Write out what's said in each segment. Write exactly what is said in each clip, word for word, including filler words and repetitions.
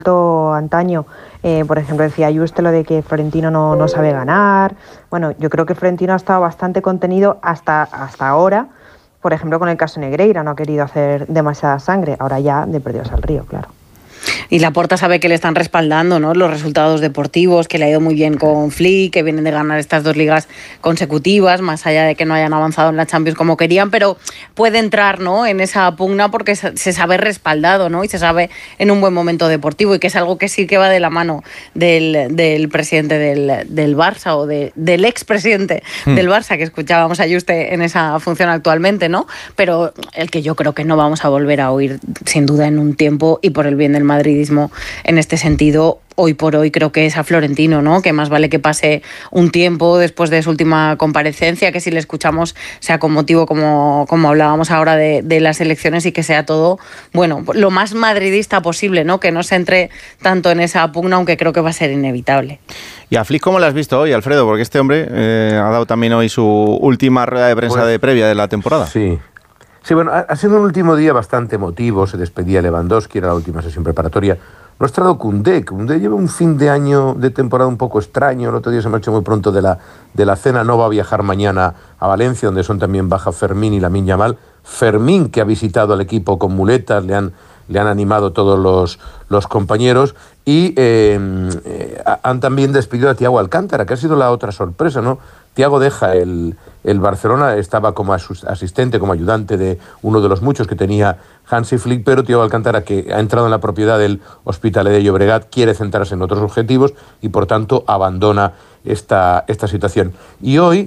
antaño, eh, por ejemplo, decía Yuste lo de que Florentino no, no sabe ganar. Bueno, yo creo que Florentino ha estado bastante contenido hasta, hasta ahora. Por ejemplo, con el caso Negreira, no ha querido hacer demasiada sangre. Ahora ya de perdidos al río, claro. Y Laporta sabe que le están respaldando, ¿no?, los resultados deportivos, que le ha ido muy bien con Flick, que vienen de ganar estas dos ligas consecutivas, más allá de que no hayan avanzado en la Champions como querían, pero puede entrar, ¿no?, en esa pugna porque se sabe respaldado, ¿no?, y se sabe en un buen momento deportivo, y que es algo que sí que va de la mano del, del presidente del, del Barça, o de, del expresidente mm. del Barça, que escuchábamos a Yuste en esa función actualmente, ¿no?, pero el que yo creo que no vamos a volver a oír sin duda en un tiempo, y por el bien del madridismo en este sentido, hoy por hoy creo que es a Florentino, ¿no?, que más vale que pase un tiempo después de su última comparecencia, que si le escuchamos sea con motivo, como, como hablábamos ahora de, de las elecciones, y que sea todo, bueno, lo más madridista posible, ¿no?, que no se entre tanto en esa pugna, aunque creo que va a ser inevitable. ¿Y a Flick cómo lo has visto hoy, Alfredo? Porque este hombre eh, ha dado también hoy su última rueda de prensa pues, de previa de la temporada. Sí. Sí, bueno, ha sido un último día bastante emotivo, se despedía Lewandowski, era la última sesión preparatoria. No ha estado Koundé, Koundé lleva un fin de año de temporada un poco extraño, el otro día se marchó muy pronto de la, de la cena, no va a viajar mañana a Valencia, donde son también baja Fermín y Lamine Yamal. Fermín, que ha visitado al equipo con muletas, le han, le han animado todos los, los compañeros, y eh, eh, han también despedido a Thiago Alcántara, que ha sido la otra sorpresa, ¿no? Thiago deja el, el Barcelona, estaba como asistente, como ayudante de uno de los muchos que tenía Hansi Flick, pero Thiago Alcántara, que ha entrado en la propiedad del Hospitalet de Llobregat, quiere centrarse en otros objetivos y por tanto abandona esta, esta situación. Y hoy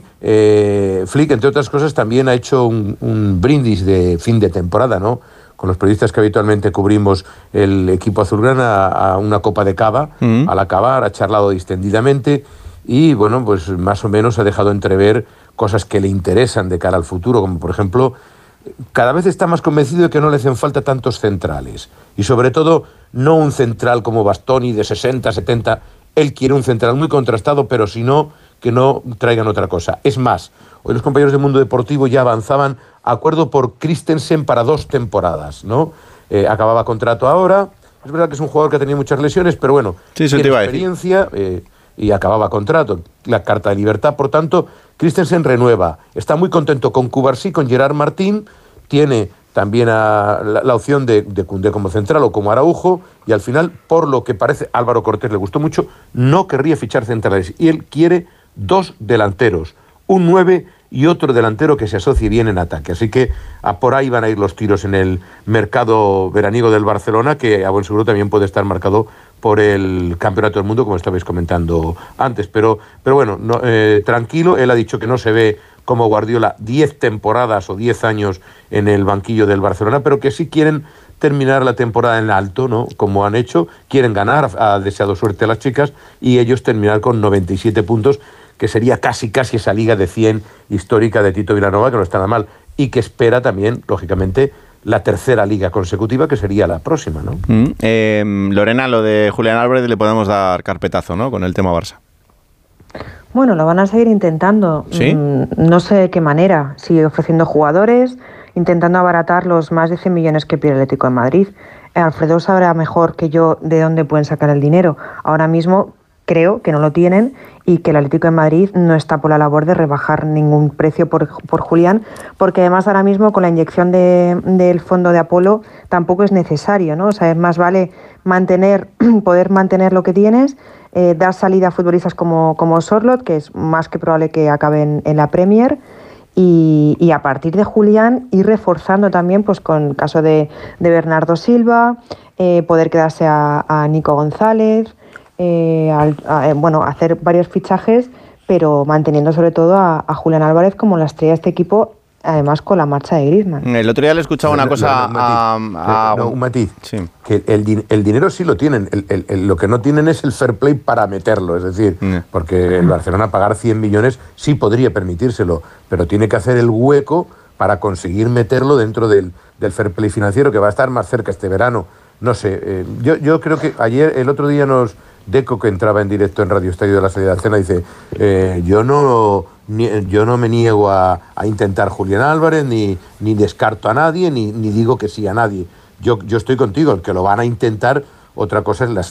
eh, Flick, entre otras cosas, también ha hecho un, un brindis de fin de temporada, ¿no?, con los periodistas que habitualmente cubrimos el equipo azulgrana, a, a una copa de cava, mm. al acabar, ha charlado distendidamente. Y, bueno, pues más o menos ha dejado entrever cosas que le interesan de cara al futuro, como por ejemplo, cada vez está más convencido de que no le hacen falta tantos centrales. Y sobre todo, no un central como Bastoni de sesenta, setenta. Él quiere un central muy contrastado, pero si no, que no traigan otra cosa. Es más, hoy los compañeros del Mundo Deportivo ya avanzaban acuerdo por Christensen para dos temporadas, ¿no? Eh, acababa contrato ahora. Es verdad que es un jugador que ha tenido muchas lesiones, pero bueno, sí, tiene experiencia... Eh, y acababa contrato, la carta de libertad. Por tanto, Christensen renueva. Está muy contento con Cubarsí, con Gerard Martín. Tiene también a la, la opción de, de Koundé como central o como Araujo. Y al final, por lo que parece, Álvaro Cortés le gustó mucho, no querría fichar centrales. Y él quiere dos delanteros, un nueve y otro delantero que se asocie bien en ataque. Así que a por ahí van a ir los tiros en el mercado veraniego del Barcelona, que a buen seguro también puede estar marcado por el Campeonato del Mundo, como estabais comentando antes. Pero, pero bueno, no, eh, tranquilo, él ha dicho que no se ve como Guardiola diez temporadas o diez años en el banquillo del Barcelona, pero que sí quieren terminar la temporada en alto, ¿no?, como han hecho, quieren ganar, ha deseado suerte a las chicas, y ellos terminar con noventa y siete puntos, que sería casi casi esa liga de cien histórica de Tito Vilanova, que no está nada mal, y que espera también, lógicamente, la tercera liga consecutiva, que sería la próxima, ¿no? Mm, eh, Lorena, lo de Julián Álvarez le podemos dar carpetazo, ¿no?, con el tema Barça. Bueno, lo van a seguir intentando. ¿Sí? Mm, no sé de qué manera. Sigue ofreciendo jugadores, intentando abaratar los más de cien millones que pide el Atlético de Madrid. Alfredo sabrá mejor que yo de dónde pueden sacar el dinero. Ahora mismo creo que no lo tienen y que el Atlético de Madrid no está por la labor de rebajar ningún precio por, por Julián, porque además ahora mismo con la inyección de, del fondo de Apolo tampoco es necesario, ¿no? O sea, es más vale mantener, poder mantener lo que tienes, eh, dar salida a futbolistas como, como Sorloth, que es más que probable que acaben en la Premier, y, y a partir de Julián ir reforzando también, pues con el caso de, de Bernardo Silva, eh, poder quedarse a, a Nico González, Eh, al, a, eh, bueno, hacer varios fichajes, pero manteniendo sobre todo a, a Julián Álvarez como la estrella de este equipo, además con la marcha de Griezmann. El otro día le escuchaba una cosa no, a, a... No, un matiz, sí. que el, el dinero sí lo tienen, el, el, el, lo que no tienen es el fair play para meterlo, es decir, mm. porque el Barcelona pagar cien millones sí podría permitírselo, pero tiene que hacer el hueco para conseguir meterlo dentro del, del fair play financiero, que va a estar más cerca este verano. No sé, eh, yo, yo creo que ayer, el otro día nos... Deco, que entraba en directo en Radio Estadio de la salida de cena, dice, eh, yo no ni, yo no me niego a, a intentar Julián Álvarez, ni, ni descarto a nadie, ni, ni digo que sí a nadie. Yo, yo estoy contigo, el que lo van a intentar, otra cosa es la,